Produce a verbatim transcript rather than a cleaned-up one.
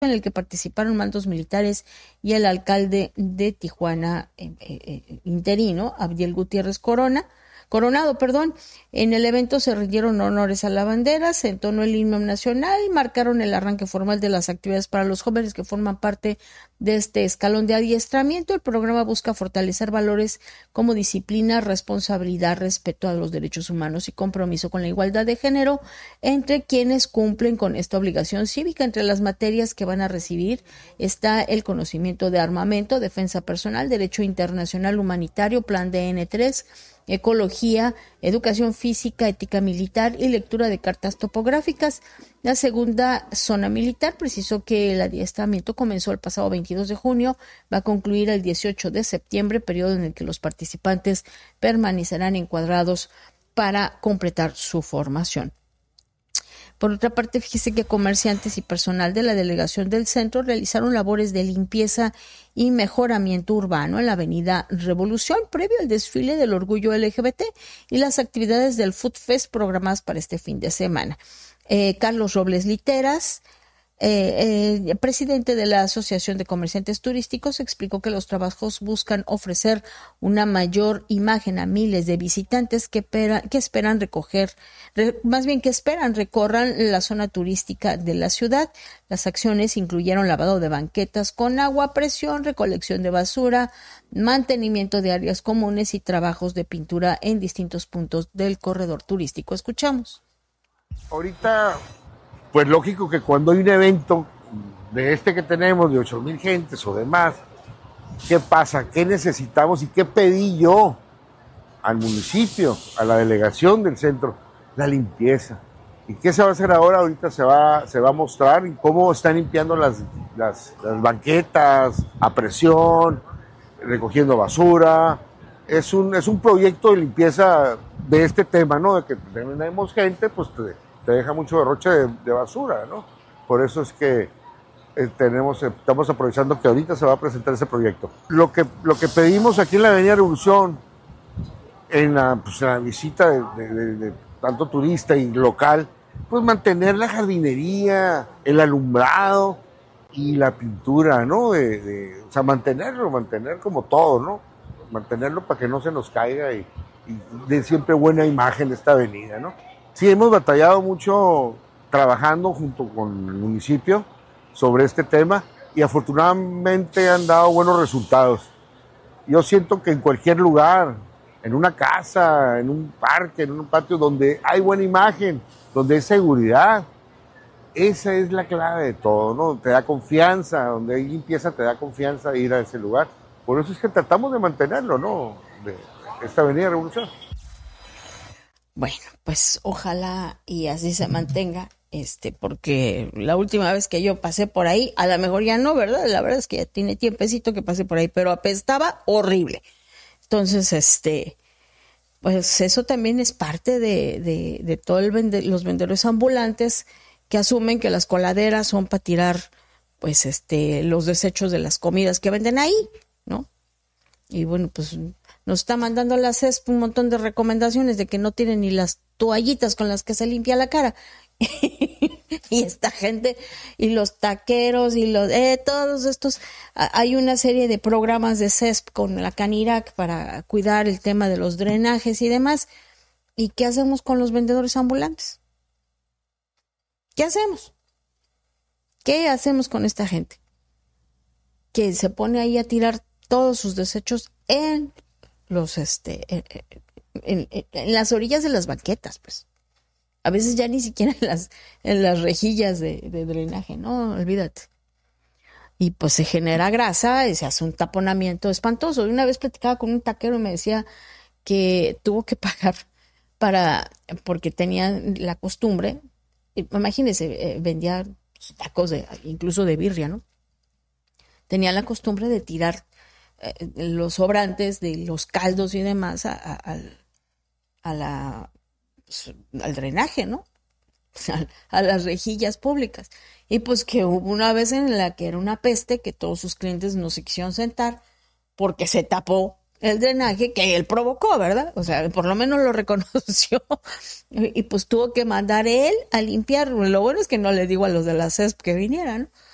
en el que participaron mandos militares y el alcalde de Tijuana eh, eh, interino, Abdiel Gutiérrez Corona. Coronado, perdón. En el evento se rindieron honores a la bandera, se entonó el himno nacional, marcaron el arranque formal de las actividades para los jóvenes que forman parte de este escalón de adiestramiento. El programa busca fortalecer valores como disciplina, responsabilidad, respeto a los derechos humanos y compromiso con la igualdad de género entre quienes cumplen con esta obligación cívica. Entre las materias que van a recibir está el conocimiento de armamento, defensa personal, derecho internacional humanitario, plan D N tres, ecología, educación física, ética militar y lectura de cartas topográficas. La segunda zona militar precisó que el adiestramiento comenzó el pasado veintidós de junio, va a concluir el dieciocho de septiembre, periodo en el que los participantes permanecerán encuadrados para completar su formación. Por otra parte, fíjese que comerciantes y personal de la delegación del centro realizaron labores de limpieza y mejoramiento urbano en la avenida Revolución, previo al desfile del orgullo L G B T y las actividades del Food Fest programadas para este fin de semana. Eh, Carlos Robles Literas, Eh, eh, presidente de la Asociación de Comerciantes Turísticos, explicó que los trabajos buscan ofrecer una mayor imagen a miles de visitantes que, pera, que esperan recoger, re, más bien que esperan recorran la zona turística de la ciudad. Las acciones incluyeron lavado de banquetas con agua a presión, recolección de basura, mantenimiento de áreas comunes y trabajos de pintura en distintos puntos del corredor turístico. Escuchamos. Ahorita, pues lógico que cuando hay un evento de este que tenemos, de ocho mil gentes o demás, ¿qué pasa? ¿Qué necesitamos y qué pedí yo al municipio, a la delegación del centro? La limpieza. ¿Y qué se va a hacer ahora? Ahorita se va, se va a mostrar cómo están limpiando las, las, las banquetas a presión, recogiendo basura. Es un, es un proyecto de limpieza de este tema, ¿no? De que tenemos gente, pues te, te deja mucho derroche de, de basura, ¿no? Por eso es que eh, tenemos, estamos aprovechando que ahorita se va a presentar ese proyecto. Lo que, lo que pedimos aquí en la Avenida Revolución, en la, pues, en la visita de, de, de, de tanto turista y local, pues mantener la jardinería, el alumbrado y la pintura, ¿no? De, de, o sea, mantenerlo, mantener como todo, ¿no? Mantenerlo para que no se nos caiga y, y de siempre buena imagen esta avenida, ¿no? Sí, hemos batallado mucho trabajando junto con el municipio sobre este tema y afortunadamente han dado buenos resultados. Yo siento que en cualquier lugar, en una casa, en un parque, en un patio donde hay buena imagen, donde hay seguridad, esa es la clave de todo, ¿no? Te da confianza, donde hay limpieza te da confianza de ir a ese lugar. Por eso es que tratamos de mantenerlo, ¿no? De esta Avenida Revolución. Bueno, pues ojalá y así se mantenga, este, porque la última vez que yo pasé por ahí, a lo mejor ya no, ¿verdad? La verdad es que ya tiene tiempecito que pasé por ahí, pero apestaba horrible. Entonces, este, pues eso también es parte de, de, de todo el vende, los vendedores ambulantes que asumen que las coladeras son para tirar, pues, este, los desechos de las comidas que venden ahí, ¿no? Y bueno, pues nos está mandando la C E S P un montón de recomendaciones de que no tienen ni las toallitas con las que se limpia la cara. Y esta gente, y los taqueros, y los, eh, todos estos, hay una serie de programas de C E S P con la Canirac para cuidar el tema de los drenajes y demás. ¿Y qué hacemos con los vendedores ambulantes? ¿Qué hacemos? ¿Qué hacemos con esta gente? Que se pone ahí a tirar todos sus desechos en los, este, en, en, en, en las orillas de las banquetas, pues. A veces ya ni siquiera en las, en las rejillas de, de drenaje, no, olvídate. Y pues se genera grasa y se hace un taponamiento espantoso. Y una vez platicaba con un taquero y me decía que tuvo que pagar para, porque tenía la costumbre, imagínense, eh, vendía tacos de, incluso de birria, ¿no? Tenía la costumbre de tirar eh, los sobrantes de los caldos y demás a, a, a, a la... al drenaje, ¿no? A, a las rejillas públicas. Y pues que hubo una vez en la que era una peste que todos sus clientes no se quisieron sentar porque se tapó el drenaje que él provocó, ¿verdad? O sea, por lo menos lo reconoció. Y, y pues tuvo que mandar él a limpiar. Lo bueno es que no le digo a los de la C E S P que vinieran, ¿no?